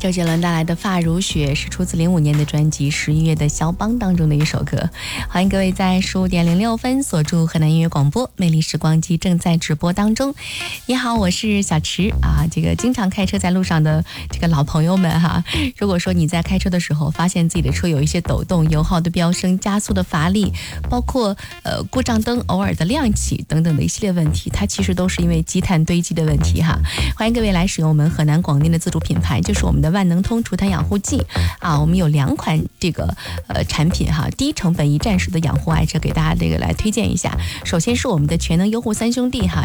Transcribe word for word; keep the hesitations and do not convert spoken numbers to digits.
周杰伦带来的《发如雪》是出自零五年的专辑《十一月的肖邦》当中的一首歌。欢迎各位在十五点零六分锁住河南音乐广播，魅力时光机正在直播当中。你好，我是小池啊。这个经常开车在路上的这个老朋友们哈，如果说你在开车的时候发现自己的车有一些抖动、油耗的飙升、加速的乏力，包括呃故障灯偶尔的亮起等等的一系列问题，它其实都是因为积碳堆积的问题哈。欢迎各位来使用我们河南广电的自主品牌，就是我们的万能通除碳养护剂啊。我们有两款这个呃产品哈，低成本一站式的养护爱车给大家这个来推荐一下。首先是我们的全能优护三兄弟哈。